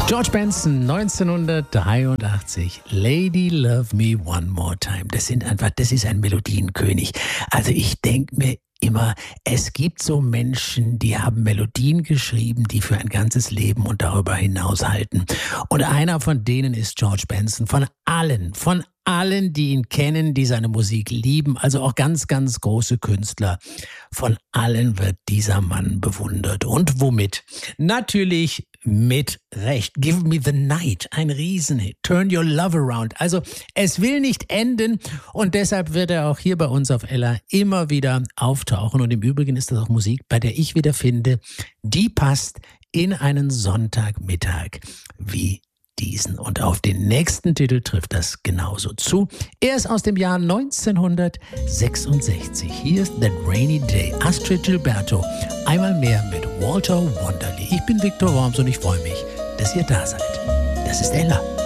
George Benson, 1983, Lady Love Me One More Time. Das ist ein Melodienkönig. Also ich denke mir immer, es gibt so Menschen, die haben Melodien geschrieben, die für ein ganzes Leben und darüber hinaus halten. Und einer von denen ist George Benson. Von allen, die ihn kennen, die seine Musik lieben, also auch ganz, ganz große Künstler, von allen wird dieser Mann bewundert. Und womit? Natürlich mit Recht. Give Me the Night, ein Riesenhit. Turn Your Love Around. Also es will nicht enden und deshalb wird er auch hier bei uns auf Ella immer wieder auftauchen. Und im Übrigen ist das auch Musik, bei der ich wieder finde, die passt in einen Sonntagmittag wie diesen. Und auf den nächsten Titel trifft das genauso zu. Er ist aus dem Jahr 1966. Hier ist That Rainy Day. Astrud Gilberto. Einmal mehr mit Walter Wanderley. Ich bin Viktor Worms und ich freue mich, dass ihr da seid. Das ist Ella.